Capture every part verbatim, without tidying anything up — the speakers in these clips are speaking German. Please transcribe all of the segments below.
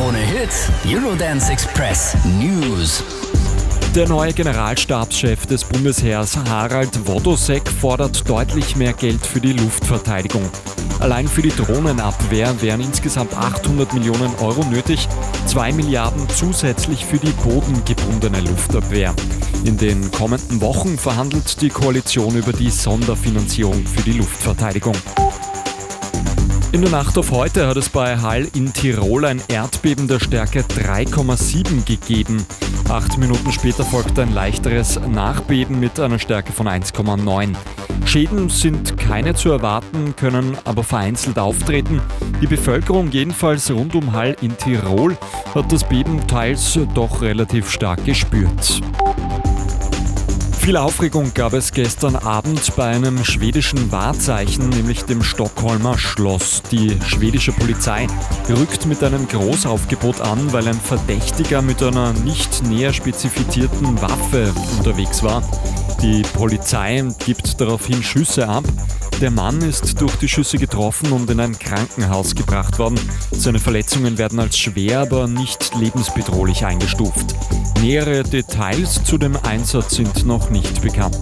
Krone Hits, Eurodance Express, News. Der neue Generalstabschef des Bundesheers, Harald Wodosek, fordert deutlich mehr Geld für die Luftverteidigung. Allein für die Drohnenabwehr wären insgesamt achthundert Millionen Euro nötig, zwei Milliarden zusätzlich für die bodengebundene Luftabwehr. In den kommenden Wochen verhandelt die Koalition über die Sonderfinanzierung für die Luftverteidigung. In der Nacht auf heute hat es bei Hall in Tirol ein Erdbeben der Stärke drei Komma sieben gegeben. Acht Minuten später folgt ein leichteres Nachbeben mit einer Stärke von eins Komma neun. Schäden sind keine zu erwarten, können aber vereinzelt auftreten. Die Bevölkerung jedenfalls rund um Hall in Tirol hat das Beben teils doch relativ stark gespürt. Viel Aufregung gab es gestern Abend bei einem schwedischen Wahrzeichen, nämlich dem Stockholmer Schloss. Die schwedische Polizei rückt mit einem Großaufgebot an, weil ein Verdächtiger mit einer nicht näher spezifizierten Waffe unterwegs war. Die Polizei gibt daraufhin Schüsse ab. Der Mann ist durch die Schüsse getroffen und in ein Krankenhaus gebracht worden. Seine Verletzungen werden als schwer, aber nicht lebensbedrohlich eingestuft. Nähere Details zu dem Einsatz sind noch nicht bekannt.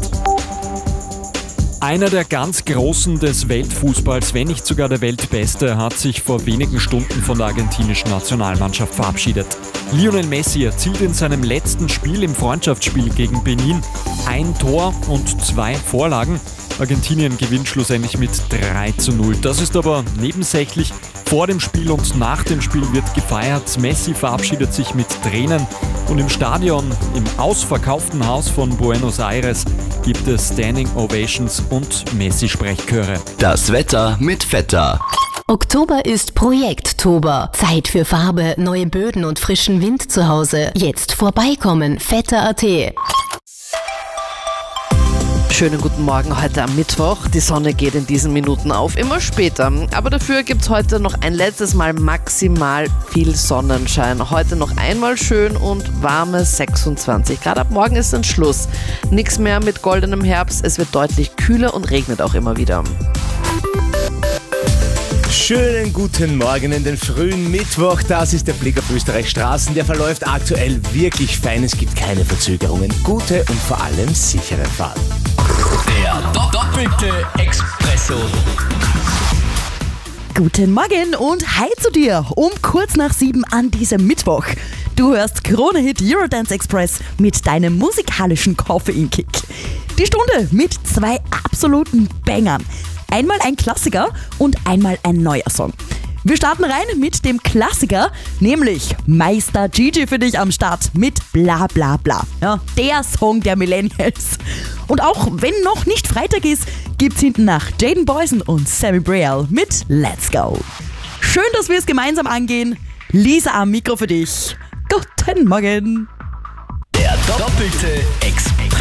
Einer der ganz Großen des Weltfußballs, wenn nicht sogar der Weltbeste, hat sich vor wenigen Stunden von der argentinischen Nationalmannschaft verabschiedet. Lionel Messi erzielt in seinem letzten Spiel im Freundschaftsspiel gegen Benin ein Tor und zwei Vorlagen. Argentinien gewinnt schlussendlich mit drei zu null. Das ist aber nebensächlich. Vor dem Spiel und nach dem Spiel wird gefeiert. Messi verabschiedet sich mit Tränen und im Stadion, im ausverkauften Haus von Buenos Aires, gibt es Standing Ovations und Messi-Sprechchöre. Das Wetter mit Vetter. Oktober ist Projekttober. Zeit für Farbe, neue Böden und frischen Wind zu Hause. Jetzt vorbeikommen, vetter punkt at. Schönen guten Morgen heute am Mittwoch. Die Sonne geht in diesen Minuten auf, immer später. Aber dafür gibt es heute noch ein letztes Mal maximal viel Sonnenschein. Heute noch einmal schön und warme sechsundzwanzig Grad. Ab morgen ist dann Schluss. Nichts mehr mit goldenem Herbst. Es wird deutlich kühler und regnet auch immer wieder. Schönen guten Morgen in den frühen Mittwoch. Das ist der Blick auf Österreichs Straßen. Der verläuft aktuell wirklich fein. Es gibt keine Verzögerungen. Gute und vor allem sichere Fahrt. Der Do- doppelte Expresso. Guten Morgen und hi zu dir um kurz nach sieben an diesem Mittwoch. Du hörst Krone Hit Eurodance Express mit deinem musikalischen Koffeinkick. Die Stunde mit zwei absoluten Bangern. Einmal ein Klassiker und einmal ein neuer Song. Wir starten rein mit dem Klassiker, nämlich Meister Gigi für dich am Start mit Bla Bla Bla. Ja, der Song der Millennials. Und auch wenn noch nicht Freitag ist, gibt's hinten nach Jaden Boysen und Sammy Brielle mit Let's Go. Schön, dass wir es gemeinsam angehen. Lisa am Mikro für dich. Guten Morgen. Der doppelte Expresso.